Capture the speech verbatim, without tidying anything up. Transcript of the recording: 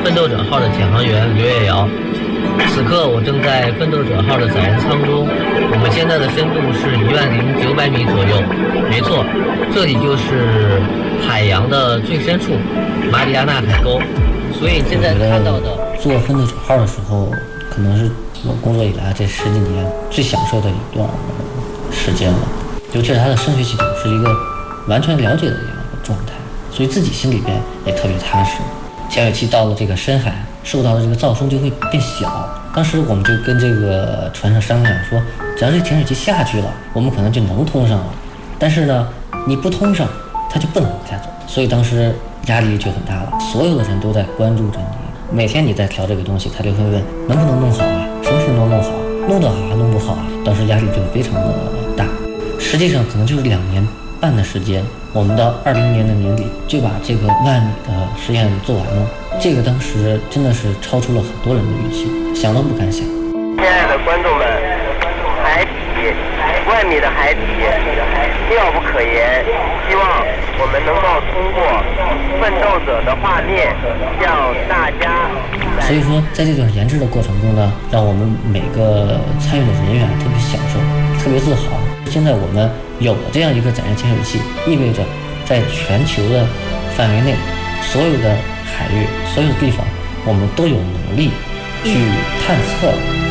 奋斗者号的潜航员刘月瑶。此刻我正在奋斗者号的载人舱中，我们现在的深度是一万零九百米左右。没错，这里就是海洋的最深处，马里亚纳海沟。所以现在看到的坐奋斗者号的时候，可能是我工作以来这十几年最享受的一段时间了。尤其是它的声学系统是一个完全了解的这样一个状态，所以自己心里边也特别踏实。潜水器到了这个深海，受到的这个噪声就会变小。当时我们就跟这个船上商量说，只要这潜水器下去了，我们可能就能通上了。但是呢，你不通上，它就不能往下走。所以当时压力就很大了，所有的人都在关注着你。每天你在调这个东西，他就会问能不能弄好啊，什么时候能弄好，弄得好还弄不好啊。当时压力就非常的大。实际上可能就是两年半的时间，我们到二零年的年底就把这个万米的实验做完了。这个当时真的是超出了很多人的预期，想都不敢想。 亲爱的观众们，海底万米的海底妙不可言，希望我们能够通过奋斗者的画面向大家。 所以说在这段研制的过程中呢，让我们每个参与的人员特别享受，特别自豪。现在我们有了这样一个载人潜水器，意味着在全球的范围内，所有的海域、所有的地方，我们都有能力去探测